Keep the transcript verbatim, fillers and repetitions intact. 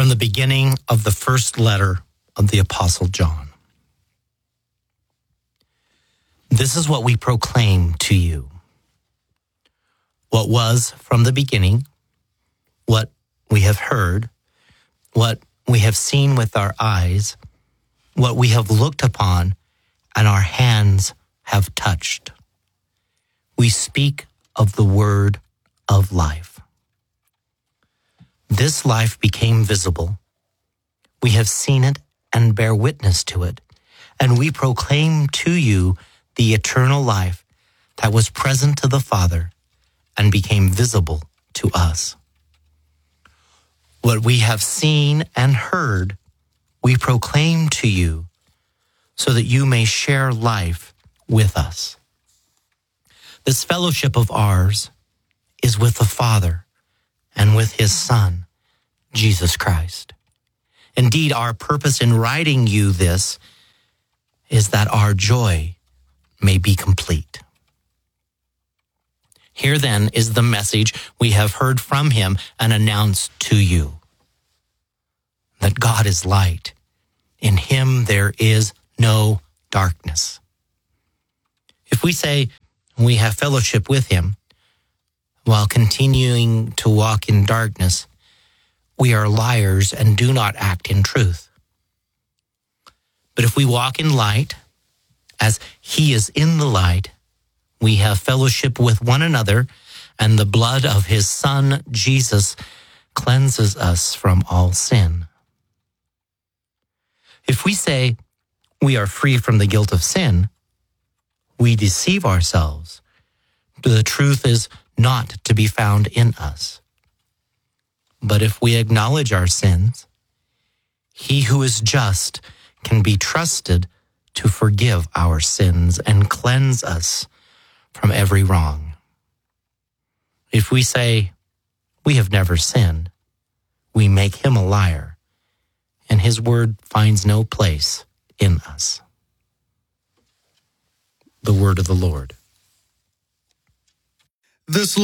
from the beginning of the first letter of the Apostle John. This is what we proclaim to you. What was from the beginning, what we have heard, what we have seen with our eyes, what we have looked upon, and our hands have touched. We speak of the word of life. This life became visible. We have seen it and bear witness to it, and we proclaim to you the eternal life that was present to the Father and became visible to us. What we have seen and heard, we proclaim to you so that you may share life with us. This fellowship of ours is with the Father and with his Son, Jesus Christ. Indeed, our purpose in writing you this is that our joy may be complete. Here then is the message we have heard from him and announced to you, that God is light. In him there is no darkness. If we say we have fellowship with him while continuing to walk in darkness, we are liars and do not act in truth. But if we walk in light, as he is in the light, we have fellowship with one another, and the blood of his Son, Jesus, cleanses us from all sin. If we say we are free from the guilt of sin, we deceive ourselves. The truth is not to be found in us. But if we acknowledge our sins, he who is just can be trusted to forgive our sins and cleanse us from every wrong. If we say we have never sinned, we make him a liar, and his word finds no place in us. The word of the Lord. This